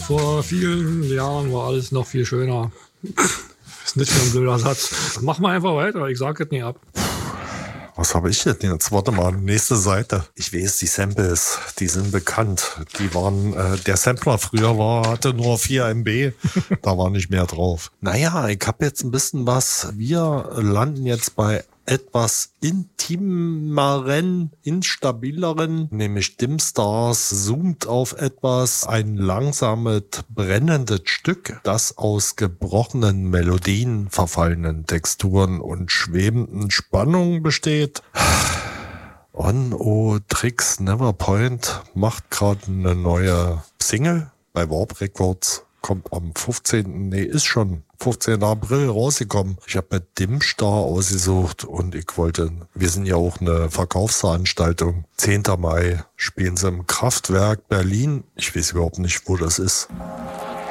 Vor vielen Jahren war alles noch viel schöner. Ist nicht so ein blöder Satz. Mach mal einfach weiter, ich sag es nicht ab. Was habe ich denn jetzt? Warte mal, nächste Seite. Ich weiß, die Samples, die sind bekannt. Die waren, der Sampler früher hatte nur 4 MB. Da war nicht mehr drauf. Naja, ich habe jetzt ein bisschen was. Wir landen jetzt bei etwas intimeren, instabileren, nämlich Dimstars zoomt auf etwas, ein langsames, brennendes Stück, das aus gebrochenen Melodien, verfallenen Texturen und schwebenden Spannungen besteht. On-O Tricks Neverpoint macht gerade eine neue Single bei Warp Records. Kommt am 15. April rausgekommen. Ich habe mit Dimstar ausgesucht und wir sind ja auch eine Verkaufsveranstaltung. 10. Mai spielen sie im Kraftwerk Berlin. Ich weiß überhaupt nicht, wo das ist.